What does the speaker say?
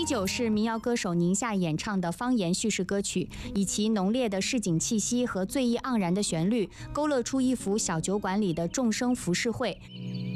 酒》是民谣歌手宁夏演唱的方言叙事歌曲，以其浓烈的市井气息和醉意盎然的旋律，勾勒出一幅小酒馆里的众生浮世绘。